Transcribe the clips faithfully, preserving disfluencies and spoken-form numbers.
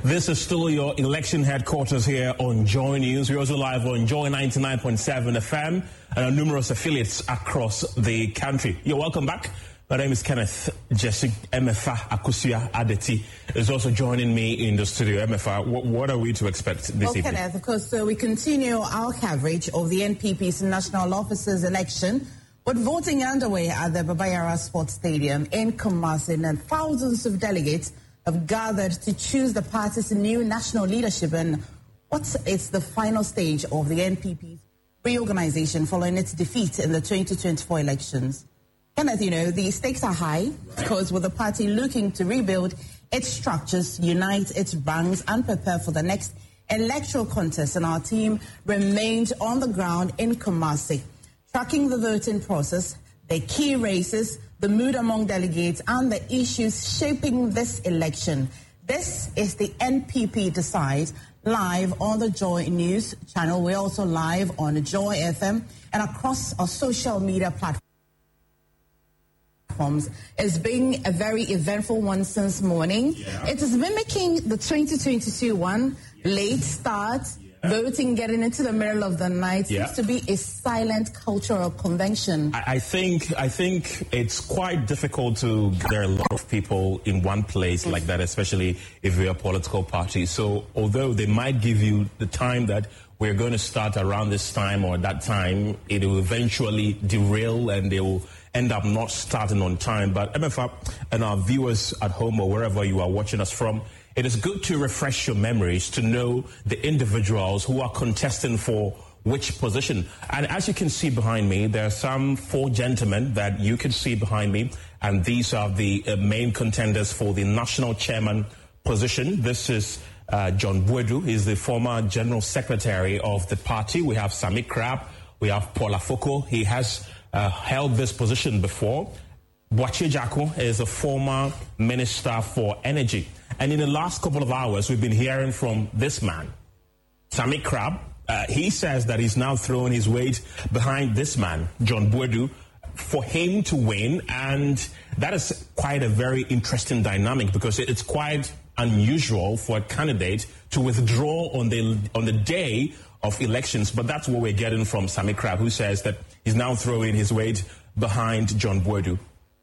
This is still your election headquarters here on Joy News. We're also live on Joy ninety-nine point seven F M and our numerous affiliates across the country. You're welcome back. My name is Kenneth Jesse. M F A Akusia Adeti is also joining me in the studio. M F A, what, what are we to expect this well, evening? Kenneth, of course, so we continue our coverage of the N P P's national officers election, with voting underway at the Baba Yara Sports Stadium in Kumasi, and thousands of delegates have gathered to choose the party's new national leadership. And what is the final stage of the N P P's reorganization following its defeat in the twenty twenty-four elections? Kenneth, you know, the stakes are high because with the party looking to rebuild its structures, unite its ranks, and prepare for the next electoral contest, and our team remained on the ground in Kumasi, tracking the voting process, the key races, the mood among delegates, and the issues shaping this election. This is the N P P Decide, live on the Joy News channel. We're also live on Joy F M and across our social media platforms. It's been a very eventful one since morning. Yeah. It is mimicking the twenty twenty-two one, late start, yeah. voting getting into the middle of the night. Yeah. Seems to be a silent cultural convention. I, I think I think it's quite difficult to get a lot of people in one place like that, especially if you're a political party. So although they might give you the time that we're going to start around this time or that time, it will eventually derail and they will end up not starting on time. But M F A and our viewers at home or wherever you are watching us from, it is good to refresh your memories to know the individuals who are contesting for which position. And as you can see behind me, there are some four gentlemen that you can see behind me, and these are the uh, main contenders for the national chairman position. This is uh, John Buedu. He's the former general secretary of the party. We have Sammy Crab. We have Paul Afoko. He has Uh, held this position before. Boakye Jacko is a former minister for energy. And in the last couple of hours, we've been hearing from this man, Sammy Crab. Uh, he says that he's now throwing his weight behind this man, John Buedu, for him to win. And that is quite a very interesting dynamic because it's quite unusual for a candidate to withdraw on the on the day of elections. But that's what we're getting from Sammy Crab, who says that he's now throwing his weight behind John Buedu.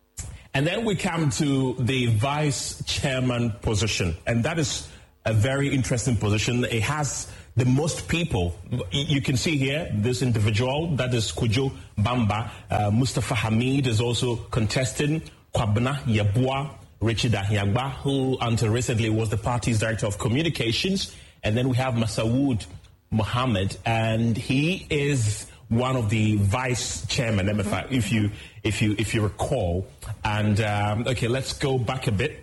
And then we come to the vice chairman position, and that is a very interesting position. It has the most people. You can see here this individual, that is Kujo Bamba. Uh, Mustafa Hamid is also contesting. Kwabena Yabua, Richard Ahiagba, who until recently was the party's director of communications. And then we have Masawood Mohammed, and he is one of the vice chairman, M F I, if you if you if you recall. And um, okay, let's go back a bit.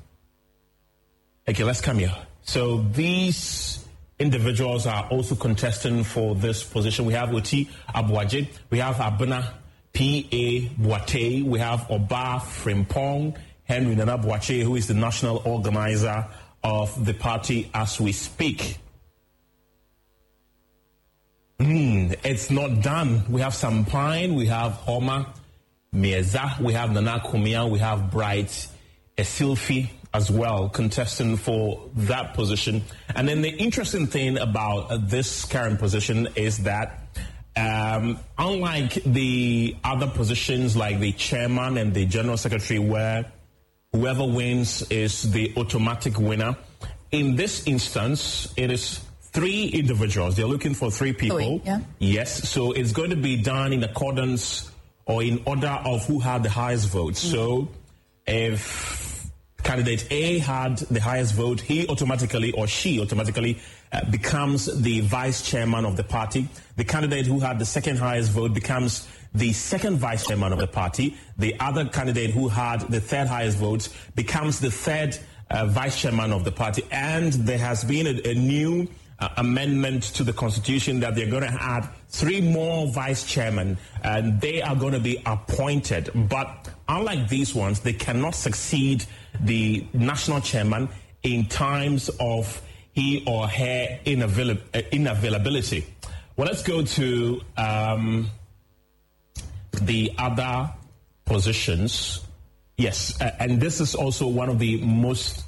Okay, let's come here. So these individuals are also contesting for this position. We have Oti Abuaje, we have Abuna P A Boate, we have Oba Frimpong, Henry Nana Boache, who is the national organizer of the party as we speak. Mm, it's not done. We have Sampine, we have Homa Mieza, we have Nana Kumia, we have Bright Esilfi as well, contesting for that position. And then the interesting thing about uh, this current position is that um, unlike the other positions like the chairman and the general secretary, where whoever wins is the automatic winner, in this instance, it is three individuals. They're looking for three people. Three, yeah. Yes. So it's going to be done in accordance or in order of who had the highest vote. Mm-hmm. So if candidate A had the highest vote, he automatically or she automatically uh, becomes the vice chairman of the party. The candidate who had the second highest vote becomes the second vice chairman of the party. The other candidate who had the third highest votes becomes the third uh, vice chairman of the party. And there has been a, a new Uh, amendment to the constitution that they're going to add three more vice chairmen, and they are going to be appointed. But unlike these ones, they cannot succeed the national chairman in times of he or her inavail- uh, inavailability. Well, let's go to um, the other positions. Yes, uh, and this is also one of the most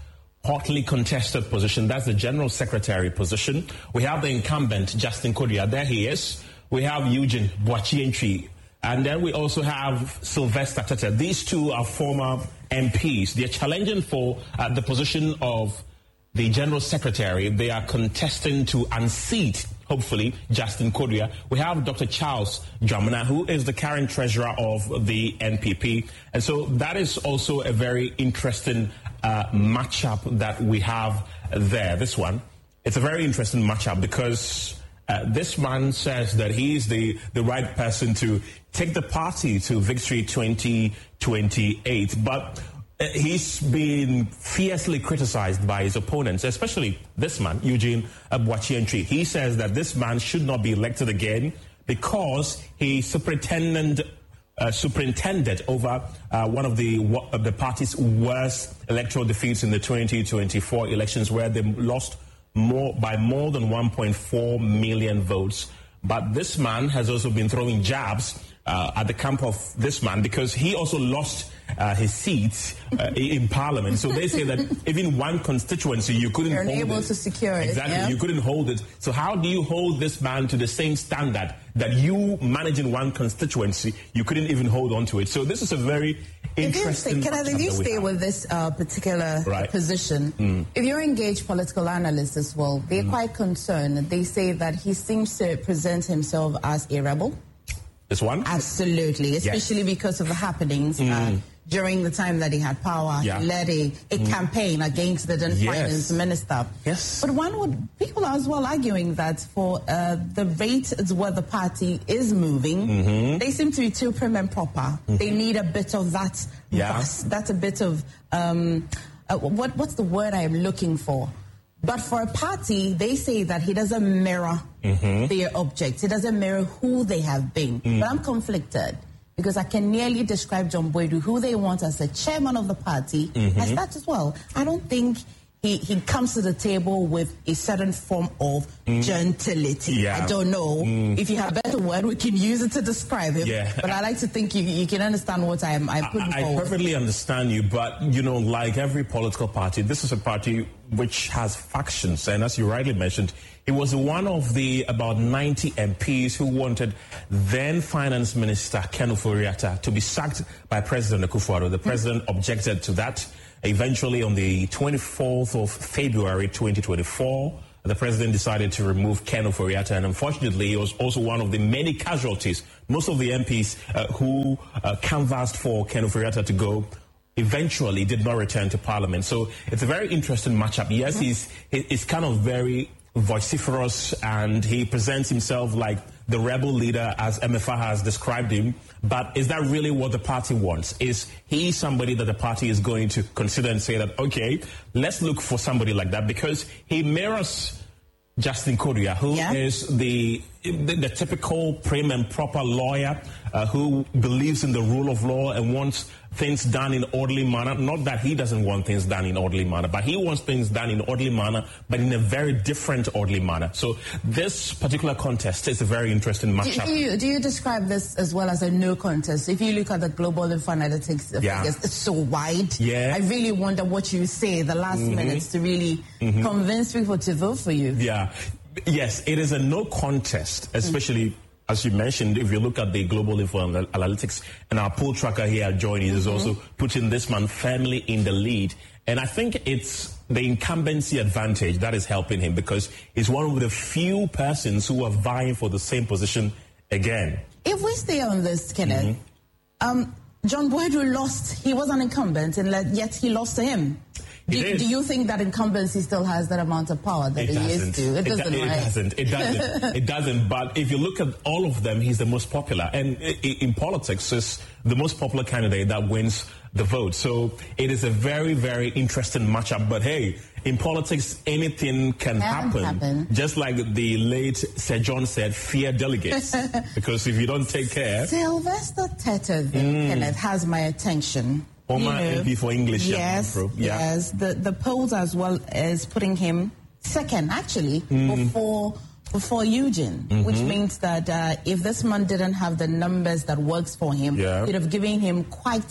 hotly contested position. That's the General Secretary position. We have the incumbent, Justin Kodua. There he is. We have Eugene Boakye-Antwi. And then we also have Sylvester Tetteh. These two are former M Ps. They're challenging for uh, the position of the General Secretary. They are contesting to unseat, hopefully, Justin Kodua. We have Doctor Charles Dramana, who is the current treasurer of the N P P. And so that is also a very interesting uh, matchup that we have there. This one, it's a very interesting matchup because uh, this man says that he is the, the right person to take the party to victory twenty twenty-eight. But he's been fiercely criticized by his opponents, especially this man, Eugene Boakye-Antwi. He says that this man should not be elected again because he superintended, uh, superintended over uh, one of the uh, the party's worst electoral defeats in the twenty twenty-four elections, where they lost more by more than one point four million votes. But this man has also been throwing jabs uh, at the camp of this man because he also lost Uh, his seats uh, in Parliament. So they say that even one constituency you couldn't You're hold unable it. to secure it. Exactly, yeah? you couldn't hold it. So how do you hold this man to the same standard that you managing one constituency, you couldn't even hold on to it? So this is a very interesting. If you stay, can I, if you stay with this uh, particular right. position, mm. if you're engaged political analysts as well, they're mm. quite concerned. They say that he seems to present himself as a rebel. This one? Absolutely, especially yes. because of the happenings mm. uh, during the time that he had power. Yeah. He led a, a mm. campaign against the then yes. finance minister. Yes. But one would, people are as well arguing that for uh, the rate is where the party is moving, mm-hmm. they seem to be too prim and proper. Mm-hmm. They need a bit of that yeah. buzz, that's a bit of, um, uh, what what's the word I am looking for? But for a party, they say that he doesn't mirror mm-hmm. their objects. He doesn't mirror who they have been. Mm. But I'm conflicted because I can nearly describe John Boadu, who they want as the chairman of the party, mm-hmm. as that as well. I don't think he, he comes to the table with a certain form of mm. gentility. Yeah. I don't know. Mm. If you have a better word, we can use it to describe him. Yeah. But I like to think you, you can understand what I'm, I'm putting I, I forward. I perfectly understand you, but, you know, like every political party, this is a party which has factions. And as you rightly mentioned, he was one of the about ninety M Ps who wanted then Finance Minister Ken Ofori-Atta to be sacked by President Akufo-Addo. The president mm. objected to that. Eventually, on the twenty-fourth of February twenty twenty-four, the president decided to remove Ken Ofori-Atta, and unfortunately, he was also one of the many casualties. Most of the M Ps uh, who uh, canvassed for Ken Ofori-Atta to go eventually did not return to Parliament. So it's a very interesting matchup. Yes, mm-hmm. he's he's kind of very vociferous, and he presents himself like the rebel leader, as M F A has described him. But is that really what the party wants? Is he somebody that the party is going to consider and say that, okay, let's look for somebody like that? Because he mirrors Justin Kodua, who yeah. is the, the the typical prim and proper lawyer uh, who believes in the rule of law and wants things done in orderly manner. Not that he doesn't want things done in orderly manner, but he wants things done in orderly manner, but in a very different orderly manner. So this particular contest is a very interesting matchup. Do, do, you, do you describe this as well as a no contest? If you look at the global info analytics yeah. figures, it's so wide. Yeah. I really wonder what you say the last mm-hmm. minutes to really mm-hmm. convince people to vote for you. Yeah. Yes, it is a no contest, especially mm-hmm. as you mentioned, if you look at the global info analytics, and our poll tracker here at Joining mm-hmm. is also putting this man firmly in the lead. And I think it's the incumbency advantage that is helping him, because he's one of the few persons who are vying for the same position again. If we stay on this, Kenneth, mm-hmm. um, John Boadu lost. He was an incumbent, and yet he lost to him. Do, do you think that incumbency still has that amount of power that it it used to? It, doesn't, it, right? it doesn't. It doesn't. It doesn't. But if you look at all of them, he's the most popular. And in politics, it's the most popular candidate that wins the vote. So it is a very, very interesting matchup. But hey, in politics, anything can, can happen. happen. Just like the late Sir John said, fear delegates. Because if you don't take care... Sylvester Tetteh, mm. Kenneth, has my attention. Former you know, M P for English. Yes, yeah. yes. The the polls as well as putting him second, actually, mm. before before Eugene, mm-hmm. which means that uh, if this man didn't have the numbers that works for him, yeah. it would have given him quite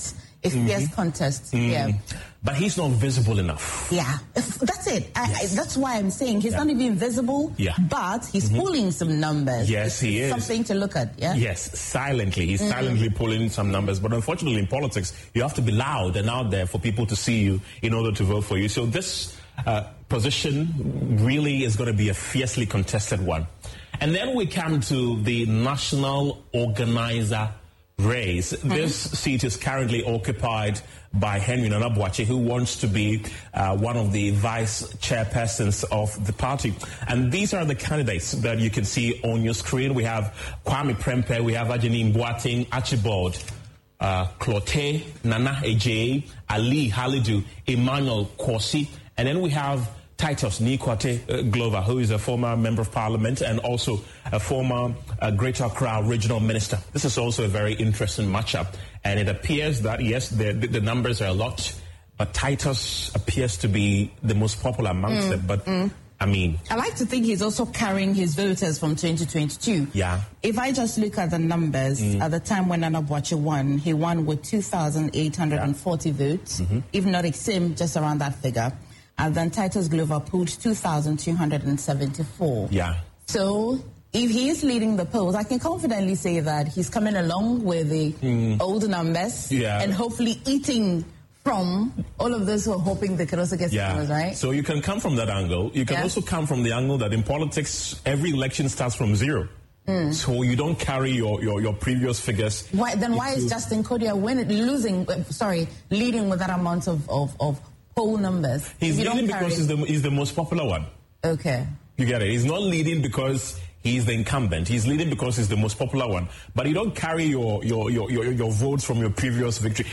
a fierce mm-hmm. contest. Mm-hmm. Yeah. But he's not visible enough. Yeah, that's it. Yes. I, that's why I'm saying he's yeah. not even visible, yeah. but he's mm-hmm. pulling some numbers. Yes, he is. Something to look at, yeah? Yes, silently. He's mm-hmm. silently pulling some numbers. But unfortunately, in politics, you have to be loud and out there for people to see you in order to vote for you. So this uh, position really is going to be a fiercely contested one. And then we come to the national organizer race. Mm-hmm. This seat is currently occupied by Henry Nana Boakye, who wants to be uh, one of the vice chairpersons of the party. And these are the candidates that you can see on your screen. We have Kwame Prempeh, we have Ajani Boateng, Archibald uh, Clote, Nana Ejei, Ali Halidu, Emmanuel Korsi, and then we have Titus Nikwate uh, Glover, who is a former member of parliament and also a former uh, Greater Accra regional minister. This is also a very interesting matchup. And it appears that, yes, the, the numbers are a lot, but Titus appears to be the most popular amongst mm, them. But, mm. I mean... I like to think he's also carrying his voters from twenty twenty-two. Yeah. If I just look at the numbers, mm. at the time when Nana Boakye won, he won with two thousand eight hundred forty yeah. votes, mm-hmm. if not extreme, just around that figure. And then Titus Glover pulled two thousand two hundred seventy-four. Yeah. So if he is leading the polls, I can confidently say that he's coming along with the mm. old numbers yeah. and hopefully eating from all of those who are hoping they could also get yeah. numbers, right? So you can come from that angle. You can yeah. also come from the angle that in politics, every election starts from zero. Mm. So you don't carry your, your, your previous figures. Why, then why is Justin Kodia winning, losing, uh, sorry, leading with that amount of, of, of poll numbers? He's leading because he's the, he's the most popular one. Okay. You get it? He's not leading because he's the incumbent. He's leading because he's the most popular one. But you don't carry your your your, your, your votes from your previous victory.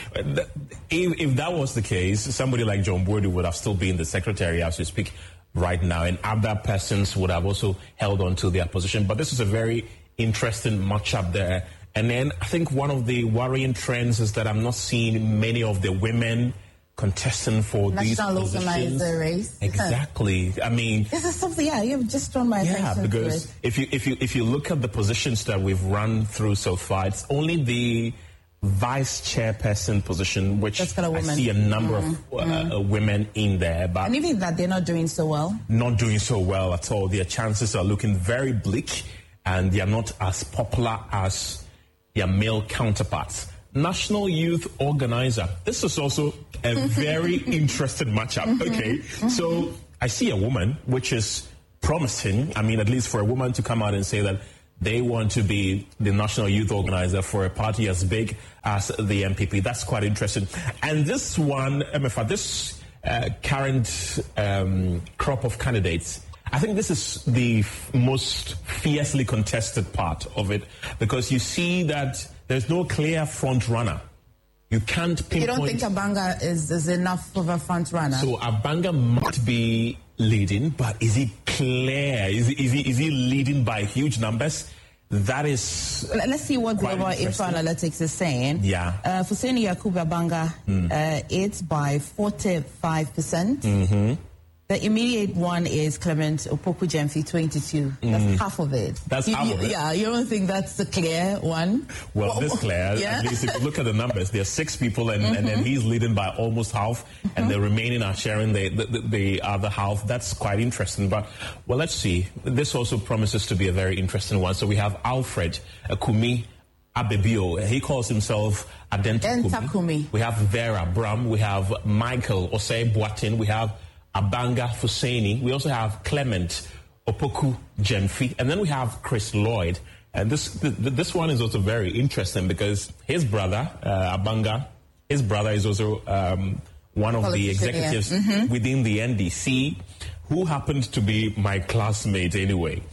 If, if that was the case, somebody like John Boadu would have still been the secretary as we speak right now, and other persons would have also held on to their position. But this is a very interesting matchup there. And then I think one of the worrying trends is that I'm not seeing many of the women contesting for National these positions. Organizer race. Exactly. I mean, this is something. Yeah, you've just drawn my attention. Yeah, because to it. if you if you if you look at the positions that we've run through so far, it's only the vice chairperson position, which I see a number mm, of uh, mm. women in there, but and even that they're not doing so well. Not doing so well at all. Their chances are looking very bleak, and they are not as popular as their male counterparts. National Youth Organizer. This is also a very interesting matchup. Okay, so I see a woman, which is promising. I mean, at least for a woman to come out and say that they want to be the National Youth Organizer for a party as big as the N P P. That's quite interesting. And this one, M F A, this uh, current um, crop of candidates, I think this is the f- most fiercely contested part of it, because you see that there's no clear front runner. You can't pinpoint. You don't think Abanga is, is enough of a front runner? So Abanga might be leading, but is he clear? Is he, is he, is he leading by huge numbers? That is. Let's see what Global Info Analytics is saying. Yeah. Uh, for Seni Yakubu Abanga, mm. uh, it's by forty-five percent. Mm-hmm. The immediate one is Clement Opoku Gyamfi, twenty-two. That's mm. half of it. That's you, half you, of it? Yeah, you don't think that's the clear one? Well, this clear. Yeah? At least if you look at the numbers, there are six people, and, mm-hmm. and then he's leading by almost half, mm-hmm. and the remaining are sharing the, the, the other half. That's quite interesting. But, well, let's see. This also promises to be a very interesting one. So we have Alfred Kumi Abebio. He calls himself Adenta Kumi. Kumi. We have Vera Bram. We have Michael Osei Boateng. We have Abanga Fuseni. We also have Clement Opoku Gyamfi, and then we have Chris Lloyd. And this th- this one is also very interesting because his brother uh, Abanga, his brother is also um, one of the executives yeah. mm-hmm. within the N D C, who happened to be my classmate anyway.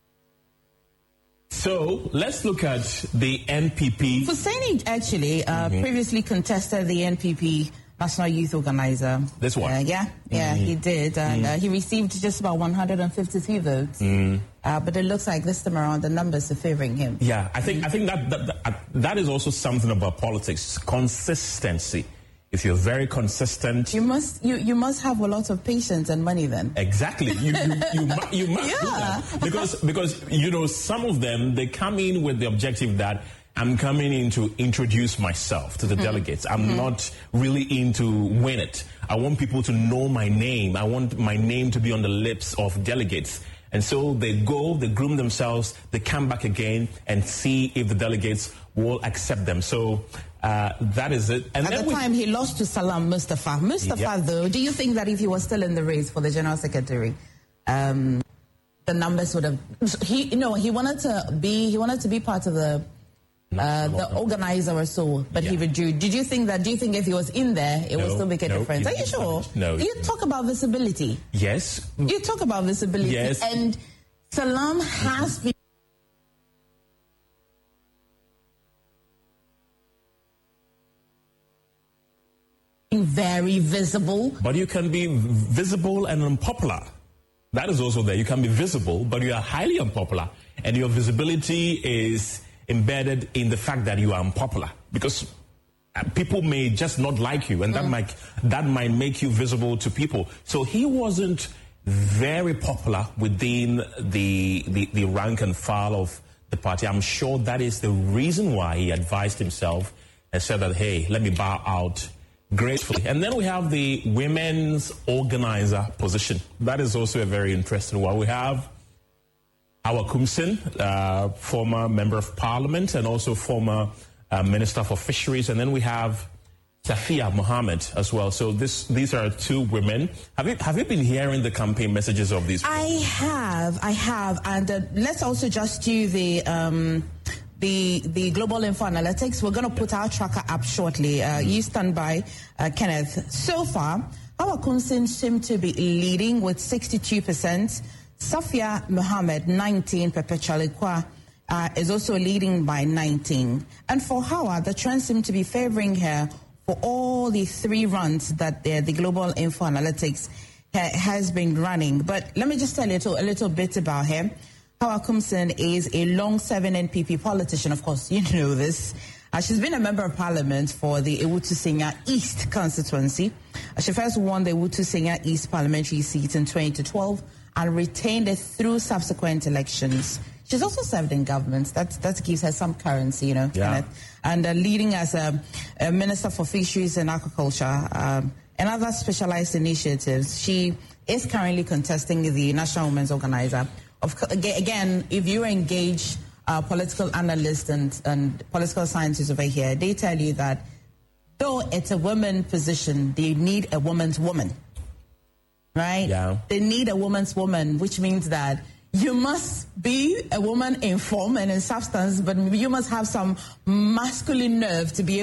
So let's look at the N P P. Fuseni actually uh, mm-hmm. previously contested the N P P National Youth Organizer. This one? Uh, yeah, yeah, mm-hmm. he did. And mm-hmm. uh, he received just about one hundred fifty-three votes. Mm-hmm. Uh, but it looks like this time around the numbers are favoring him. Yeah, I think mm-hmm. I think that that, that that is also something about politics. Consistency. If you're very consistent, you must you, you must have a lot of patience and money then. Exactly, you you you, mu- you must yeah. do that because because you know some of them they come in with the objective that I'm coming in to introduce myself to the mm-hmm. delegates. I'm mm-hmm. not really in to win it. I want people to know my name. I want my name to be on the lips of delegates. And so they go, they groom themselves, they come back again and see if the delegates will accept them. So uh, that is it. And at the time, he lost to Salam Mustafa. Mustafa, yep. though, do you think that if he was still in the race for the General Secretary, um, the numbers would have... He, you know, he wanted to be, he wanted to be part of the... Uh, the organizer or so, but yeah. he withdrew. Did you think that? Do you think if he was in there, it no, would still make a no, difference? Are you sure? No. You talk about visibility. Yes. You talk about visibility. Yes. And Salam has been very visible. But you can be visible and unpopular. That is also there. You can be visible, but you are highly unpopular, and your visibility is embedded in the fact that you are unpopular, because people may just not like you, and that mm. might that might make you visible to people. So he wasn't very popular within the, the the rank and file of the party. I'm sure that is the reason why he advised himself and said that, hey, let me bow out gracefully. And then we have the women's organizer position. That is also a very interesting one. We have Hawa Kumsin, uh, former member of parliament and also former uh, minister for fisheries. And then we have Safia Mohammed as well. So this, these are two women. Have you, have you been hearing the campaign messages of these women? I have, I have. And uh, let's also just do the, um, the, the Global Info Analytics. We're going to put our tracker up shortly. Uh, you stand by, uh, Kenneth. So far, Hawa Kumsin seem to be leading with sixty-two percent. Safia Mohammed, nineteen, Perpetual Ikwa uh, is also leading by nineteen. And for Hawa, the trend seems to be favoring her for all the three runs that the, the Global Info Analytics ha has been running. But let me just tell you a little, a little bit about her. Hawa Kumsin is a long-serving N P P politician. Of course, you know this. Uh, she's been a member of parliament for the Ewutu Senya East constituency. Uh, she first won the Ewutu Senya East parliamentary seat in twenty twelve. And retained it through subsequent elections. She's also served in government. That that gives her some currency, you know. Yeah. And uh, leading as a, a Minister for Fisheries and Aquaculture um, and other specialized initiatives. She is currently contesting the National Women's Organizer. Of again, if you engage uh, political analysts and, and political scientists over here, they tell you that though it's a woman position, they need a woman's woman. Right? Yeah. They need a woman's woman, which means that you must be a woman in form and in substance, but you must have some masculine nerve to be able